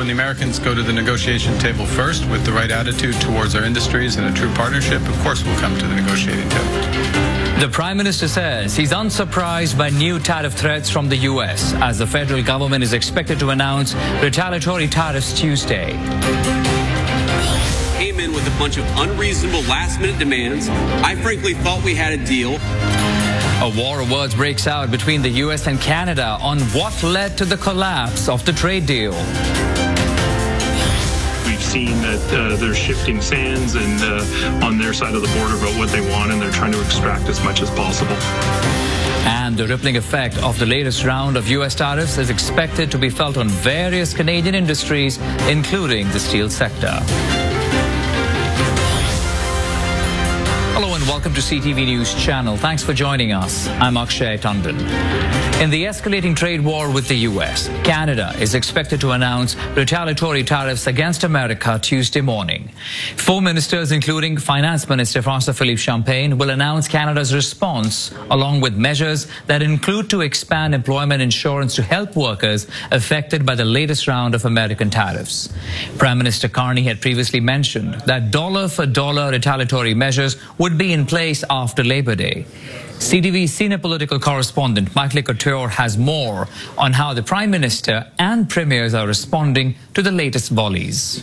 when the Americans go to the negotiation table first with the right attitude towards our industries and a true partnership, of course we'll come to the negotiating table. The Prime Minister says he's unsurprised by new tariff threats from the U.S. as the federal government is expected to announce retaliatory tariffs Tuesday. Came in with a bunch of unreasonable last-minute demands. I frankly thought we had a deal. A war of words breaks out between the U.S. and Canada on what led to the collapse of the trade deal. We've seen that they're shifting sands and on their side of the border about what they want, and they're trying to extract as much as possible. And the rippling effect of the latest round of U.S. tariffs is expected to be felt on various Canadian industries, including the steel sector. Hello and welcome to CTV News Channel. Thanks for joining us. I'm Akshay Tandon. In the escalating trade war with the U.S., Canada is expected to announce retaliatory tariffs against America Tuesday morning. 4 ministers, including Finance Minister François-Philippe Champagne, will announce Canada's response, along with measures that include to expand employment insurance to help workers affected by the latest round of American tariffs. Prime Minister Carney had previously mentioned that dollar-for-dollar retaliatory measures would be in place after Labor Day. CTV senior political correspondent Michael Couture has more on how the Prime Minister and premiers are responding to the latest volleys.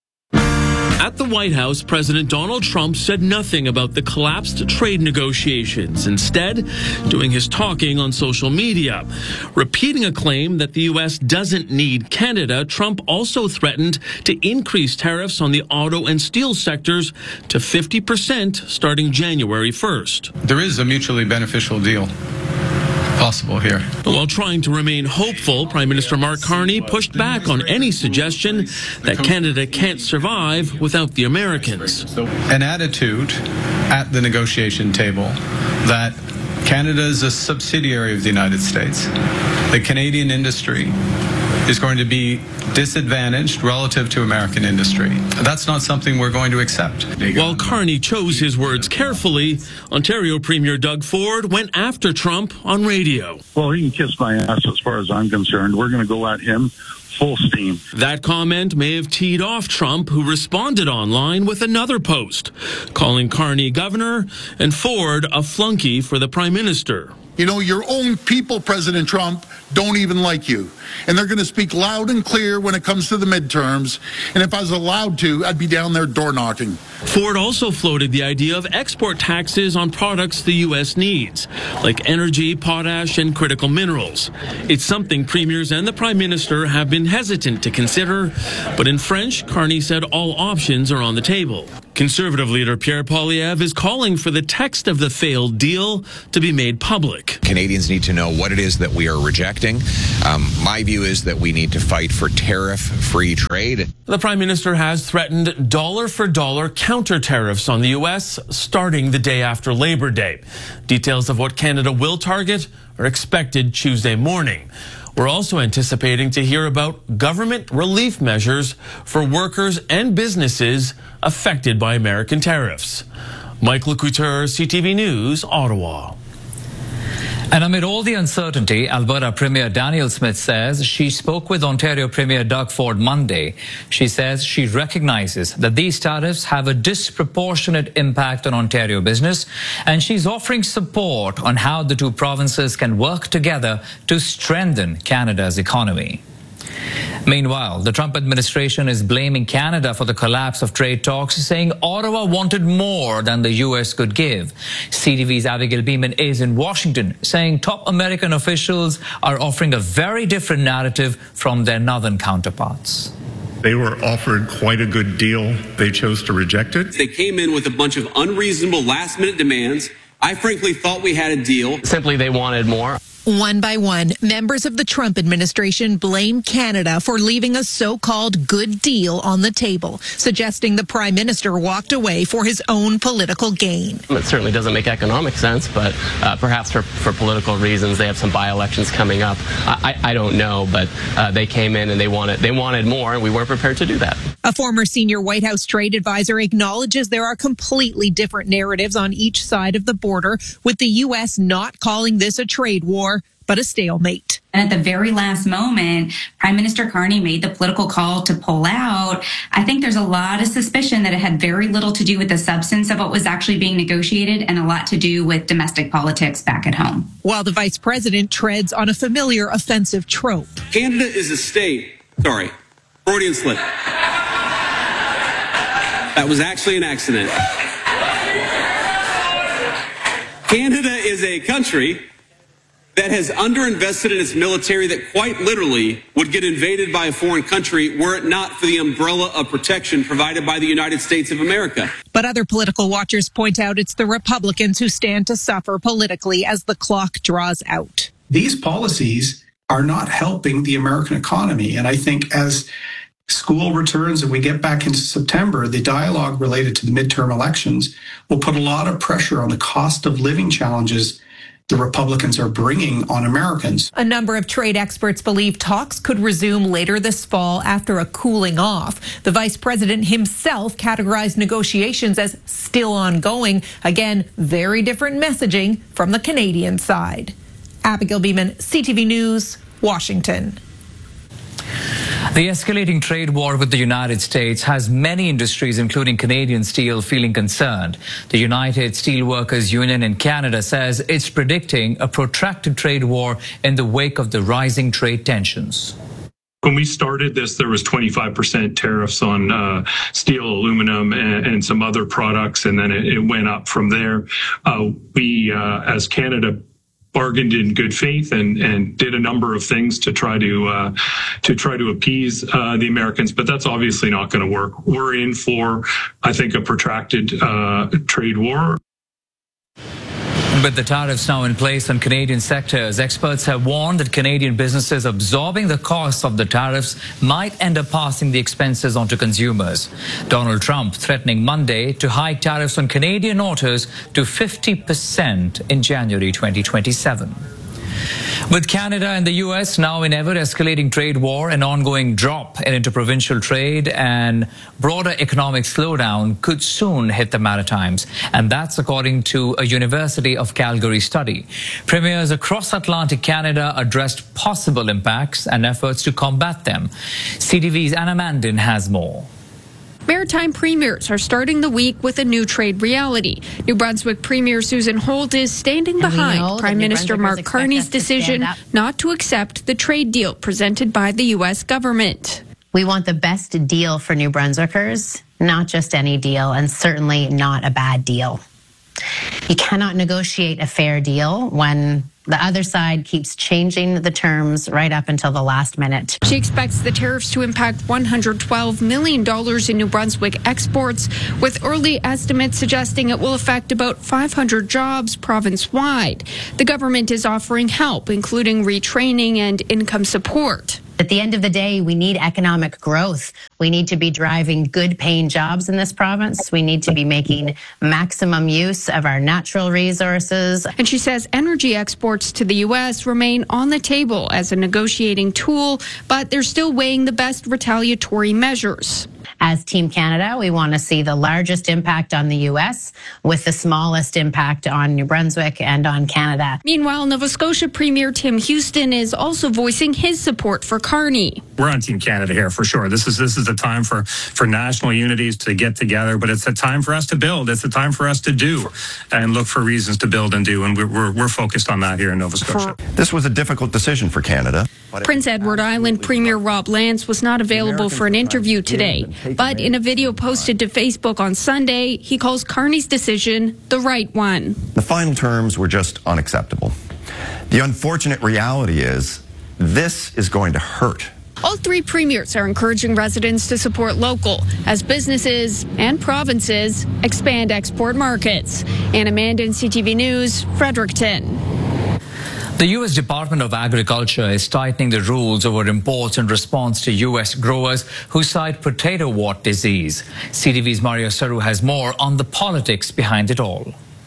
At the White House, President Donald Trump said nothing about the collapsed trade negotiations, instead doing his talking on social media. Repeating a claim that the U.S. doesn't need Canada, Trump also threatened to increase tariffs on the auto and steel sectors to 50% starting January 1st. There is a mutually beneficial deal possible here. While trying to remain hopeful, Prime Minister Mark Carney pushed back on any suggestion that Canada can't survive without the Americans. An attitude at the negotiation table that Canada is a subsidiary of the United States. The Canadian industry is going to be disadvantaged relative to American industry. That's not something we're going to accept. While Carney chose his words carefully, Ontario Premier Doug Ford went after Trump on radio. Well, he can kiss my ass as far as I'm concerned. We're going to go at him full steam. That comment may have teed off Trump, who responded online with another post, calling Carney governor and Ford a flunky for the Prime Minister. You know, your own people, President Trump, don't even like you. And they're going to speak loud and clear when it comes to the midterms. And if I was allowed to, I'd be down there door knocking. Ford also floated the idea of export taxes on products the U.S. needs, like energy, potash, and critical minerals. It's something premiers and the Prime Minister have been hesitant to consider. But in French, Carney said all options are on the table. Conservative leader Pierre Poilievre is calling for the text of the failed deal to be made public. Canadians need to know what it is that we are rejecting. My view is that we need to fight for tariff-free trade. The Prime Minister has threatened dollar-for-dollar counter tariffs on the U.S. starting the day after Labor Day. Details of what Canada will target are expected Tuesday morning. We're also anticipating to hear about government relief measures for workers and businesses affected by American tariffs. Michael Couture, CTV News, Ottawa. And amid all the uncertainty, Alberta Premier Danielle Smith says she spoke with Ontario Premier Doug Ford Monday. She says she recognizes that these tariffs have a disproportionate impact on Ontario business, and she's offering support on how the two provinces can work together to strengthen Canada's economy. Meanwhile, the Trump administration is blaming Canada for the collapse of trade talks, saying Ottawa wanted more than the U.S. could give. CTV's Abigail Beeman is in Washington, saying top American officials are offering a very different narrative from their northern counterparts. They were offered quite a good deal. They chose to reject it. They came in with a bunch of unreasonable last-minute demands. I frankly thought we had a deal. Simply, they wanted more. One by one, members of the Trump administration blame Canada for leaving a so-called good deal on the table, suggesting the Prime Minister walked away for his own political gain. It certainly doesn't make economic sense, but perhaps for political reasons, they have some by-elections coming up. I don't know, but they came in and they wanted more, and we weren't prepared to do that. A former senior White House trade advisor acknowledges there are completely different narratives on each side of the border, with the U.S. not calling this a trade war, but a stalemate. And at the very last moment, Prime Minister Carney made the political call to pull out. I think there's a lot of suspicion that it had very little to do with the substance of what was actually being negotiated and a lot to do with domestic politics back at home. While the vice president treads on a familiar offensive trope. Canada is a state. Sorry, Freudian slip. That was actually an accident. Canada is a country that has underinvested in its military that quite literally would get invaded by a foreign country were it not for the umbrella of protection provided by the United States of America. But other political watchers point out it's the Republicans who stand to suffer politically as the clock draws out. These policies are not helping the American economy. And I think as school returns and we get back into September, the dialogue related to the midterm elections will put a lot of pressure on the cost of living challenges the Republicans are bringing on Americans. A number of trade experts believe talks could resume later this fall after a cooling off. The vice president himself categorized negotiations as still ongoing. Again, very different messaging from the Canadian side. Abigail Beeman, CTV News, Washington. The escalating trade war with the United States has many industries, including Canadian steel, feeling concerned. The United Steelworkers Union in Canada says it's predicting a protracted trade war in the wake of the rising trade tensions. When we started this, there was 25% tariffs on steel, aluminum, and some other products, and then it went up from there. We, as Canada, bargained in good faith and did a number of things to try to appease the Americans, but that's obviously not going to work. We're in for, I think, a protracted trade war. With the tariffs now in place on Canadian sectors, experts have warned that Canadian businesses absorbing the costs of the tariffs might end up passing the expenses on to consumers. Donald Trump threatening Monday to hike tariffs on Canadian autos to 50% in January 2027. With Canada and the U.S. now in ever-escalating trade war, an ongoing drop in interprovincial trade and broader economic slowdown could soon hit the Maritimes. And that's according to a University of Calgary study. Premiers across Atlantic Canada addressed possible impacts and efforts to combat them. CTV's Anna Mandin has more. Maritime premiers are starting the week with a new trade reality. New Brunswick Premier Susan Holt is standing behind Prime Minister Mark Carney's decision not to accept the trade deal presented by the U.S. government. We want the best deal for New Brunswickers, not just any deal, and certainly not a bad deal. You cannot negotiate a fair deal when the other side keeps changing the terms right up until the last minute. She expects the tariffs to impact $112 million in New Brunswick exports, with early estimates suggesting it will affect about 500 jobs province-wide. The government is offering help, including retraining and income support. At the end of the day, we need economic growth. We need to be driving good paying jobs in this province. We need to be making maximum use of our natural resources. And she says energy exports to the U.S. remain on the table as a negotiating tool, but they're still weighing the best retaliatory measures. As Team Canada, we want to see the largest impact on the U.S. with the smallest impact on New Brunswick and on Canada. Meanwhile, Nova Scotia Premier Tim Houston is also voicing his support for Carney. We're on Team Canada here for sure. This is a time for national unities to get together, but it's a time for us to build. It's a time for us to do and look for reasons to build and do, and we're focused on that here in Nova Scotia. This was a difficult decision for Canada. Prince Edward Island Premier Rob Lance was not available for an interview today, but in a video posted to Facebook on Sunday, he calls Carney's decision the right one. The final terms were just unacceptable. The unfortunate reality is this is going to hurt. All three premiers are encouraging residents to support local as businesses and provinces expand export markets. Anna Mandin, CTV News, Fredericton. The U.S. Department of Agriculture is tightening the rules over imports in response to U.S. growers who cite potato wart disease. CTV's Mario Saru has more on the politics behind it all.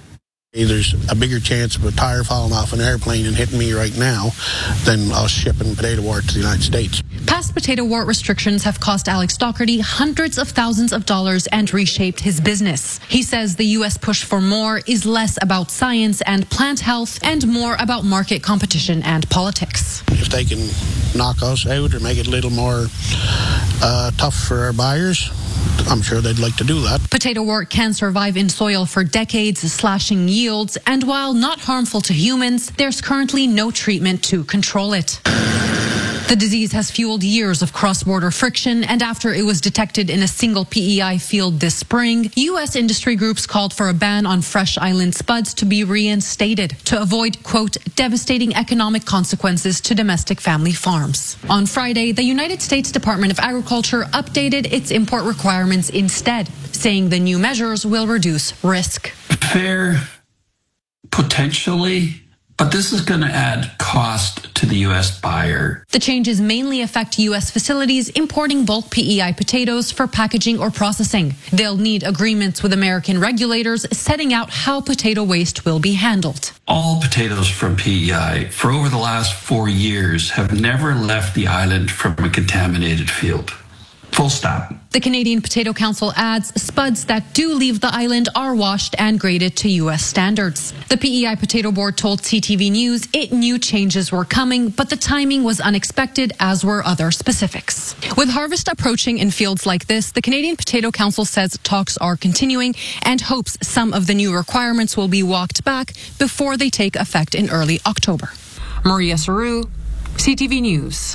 There's a bigger chance of a tire falling off an airplane and hitting me right now than us shipping potato wort to the United States. Past potato wort restrictions have cost Alex Doherty hundreds of thousands of dollars and reshaped his business. He says the U.S. push for more is less about science and plant health and more about market competition and politics. If they can knock us out or make it a little more tough for our buyers, I'm sure they'd like to do that. Potato wort can survive in soil for decades, slashing yields, and while not harmful to humans, there's currently no treatment to control it. The disease has fueled years of cross-border friction, and after it was detected in a single PEI field this spring, U.S. industry groups called for a ban on fresh island spuds to be reinstated to avoid, quote, devastating economic consequences to domestic family farms. On Friday, the United States Department of Agriculture updated its import requirements instead, saying the new measures will reduce risk. Fair, potentially, but this is going to add cost to the U.S. buyer. The changes mainly affect U.S. facilities importing bulk PEI potatoes for packaging or processing. They'll need agreements with American regulators setting out how potato waste will be handled. All potatoes from PEI for over the last 4 years have never left the island from a contaminated field. Full stop. The Canadian Potato Council adds spuds that do leave the island are washed and graded to U.S. standards. The PEI Potato Board told CTV News it knew changes were coming, but the timing was unexpected, as were other specifics. With harvest approaching in fields like this, the Canadian Potato Council says talks are continuing and hopes some of the new requirements will be walked back before they take effect in early October. Maria Saru, CTV News.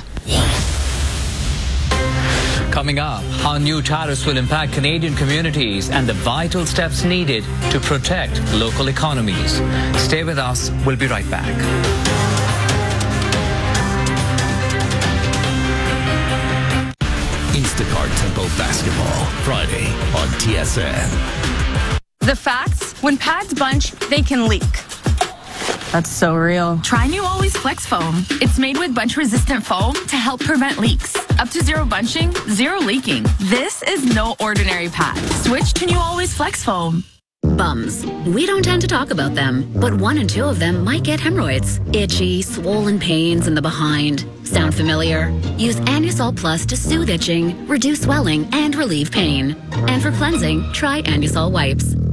Coming up, how new tariffs will impact Canadian communities and the vital steps needed to protect local economies. Stay with us. We'll be right back. Instacart Tempo Basketball, Friday on TSN. The facts, when pads bunch, they can leak. That's so real. Try new Always Flex Foam. It's made with bunch-resistant foam to help prevent leaks. Up to zero bunching, zero leaking. This is no ordinary pad. Switch to new Always Flex Foam. Bums. We don't tend to talk about them, but 1 in 2 of them might get hemorrhoids. Itchy, swollen pains in the behind. Sound familiar? Use Anusol Plus to soothe itching, reduce swelling, and relieve pain. And for cleansing, try Anusol Wipes.